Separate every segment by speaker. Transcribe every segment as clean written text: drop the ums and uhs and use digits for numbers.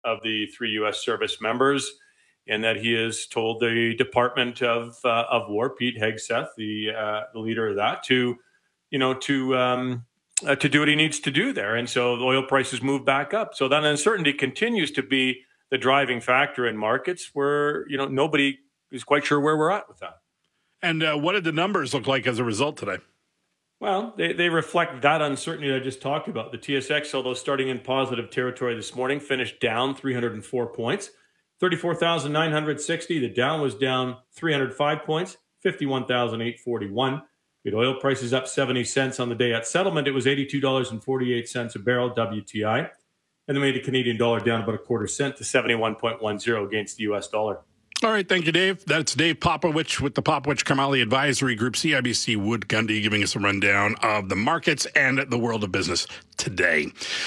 Speaker 1: of the 3 U.S. service members, and that he has told the Department of War, Pete Hegseth, the leader of that, to do what he needs to do there. And so the oil prices move back up. So that uncertainty continues to be the driving factor in markets where nobody is quite sure where we're at with that.
Speaker 2: And what did the numbers look like as a result today?
Speaker 1: Well, they reflect that uncertainty that I just talked about. The TSX, although starting in positive territory this morning, finished down 304 points, 34,960. The Dow was down 305 points, 51,841. With oil prices up 70 cents on the day at settlement, it was $82.48 a barrel WTI. And they made the Canadian dollar down about a quarter cent to 71.10 against the U.S. dollar.
Speaker 2: All right, thank you, Dave. That's Dave Popowich with the Popowich Karmali Advisory Group, CIBC Wood Gundy, giving us a rundown of the markets and the world of business today.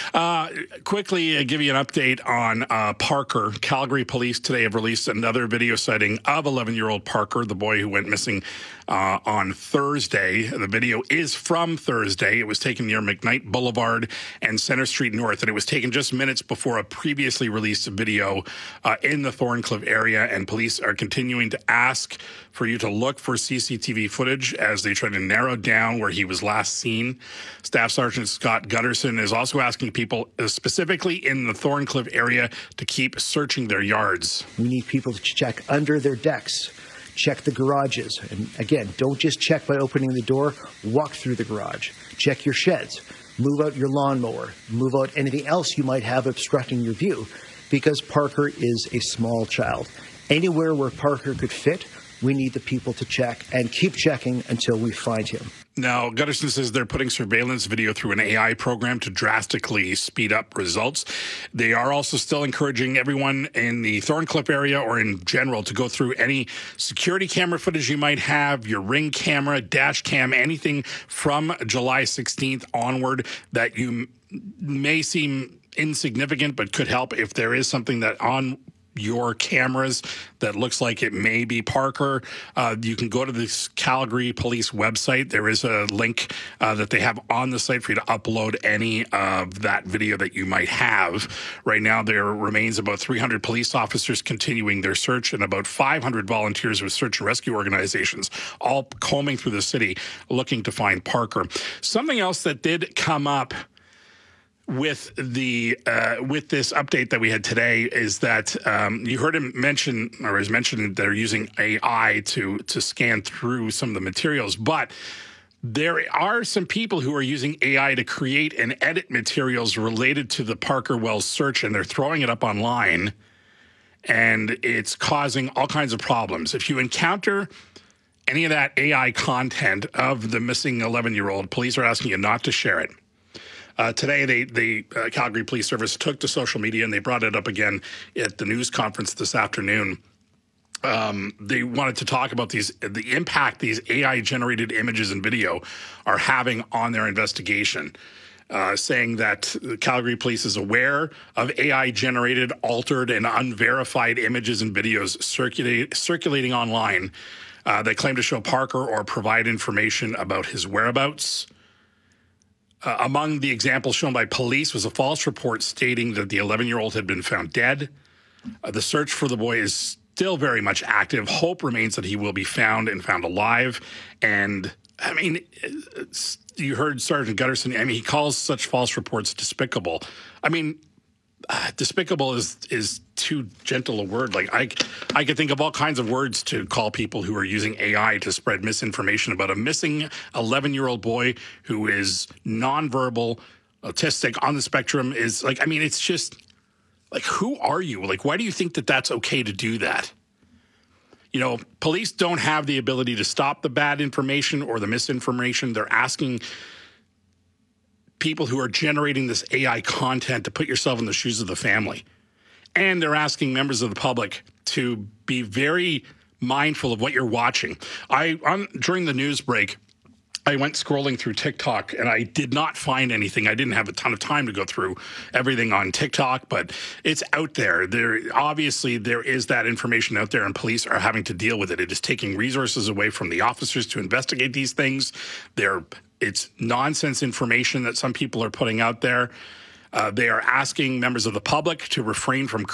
Speaker 2: Quickly, give you an update on Parker. Calgary police today have released another video sighting of 11-year-old Parker, the boy who went missing on Thursday. The video is from Thursday. It was taken near McKnight Boulevard and Center Street North, and it was taken just minutes before a previously released video in the Thorncliffe area, and police are continuing to ask for you to look for CCTV footage as they try to narrow down where he was last seen. Staff Sergeant Scott Gutterson is also asking people, specifically in the Thorncliffe area, to keep searching their yards.
Speaker 3: We need people to check under their decks, check the garages. And again, don't just check by opening the door, walk through the garage, check your sheds, move out your lawnmower, move out anything else you might have obstructing your view, because Parker is a small child. Anywhere where Parker could fit, we need the people to check and keep checking until we find him.
Speaker 2: Now, Gutterson says they're putting surveillance video through an AI program to drastically speed up results. They are also still encouraging everyone in the Thorncliffe area or in general to go through any security camera footage you might have, your Ring camera, dash cam, anything from July 16th onward that you may seem insignificant but could help if there is something that on your cameras that looks like it may be Parker. You can go to this Calgary Police website. There is a link that they have on the site for you to upload any of that video that you might have. Right now, there remains about 300 police officers continuing their search and about 500 volunteers with search and rescue organizations, all combing through the city looking to find Parker. Something else that did come up with the with this update that we had today is that you heard him mention, or as mentioned, they're using AI to scan through some of the materials, but there are some people who are using AI to create and edit materials related to the Parker Wells search, and they're throwing it up online, and it's causing all kinds of problems. If you encounter any of that AI content of the missing 11-year-old, police are asking you not to share it. Today, the Calgary Police Service took to social media, and they brought it up again at the news conference this afternoon. They wanted to talk about the impact these AI-generated images and video are having on their investigation, saying that Calgary Police is aware of AI-generated, altered, and unverified images and videos circulating online that claim to show Parker or provide information about his whereabouts. Among the examples shown by police was a false report stating that the 11-year-old had been found dead. The search for the boy is still very much active. Hope remains that he will be found and found alive. And, I mean, you heard Sergeant Gutterson. I mean, he calls such false reports despicable. I mean, despicable is too gentle a word. Like I could think of all kinds of words to call people who are using AI to spread misinformation about a missing 11-year-old boy who is nonverbal, autistic, on the spectrum. Is like, I mean, it's just like, who are you? Like, why do you think that that's okay to do that? You know, police don't have the ability to stop the bad information or the misinformation. They're asking people who are generating this AI content to put yourself in the shoes of the family. And they're asking members of the public to be very mindful of what you're watching. During the news break, I went scrolling through TikTok and I did not find anything. I didn't have a ton of time to go through everything on TikTok, but it's out there. Obviously, there is that information out there and police are having to deal with it. It is taking resources away from the officers to investigate these things. It's nonsense information that some people are putting out there. They are asking members of the public to refrain from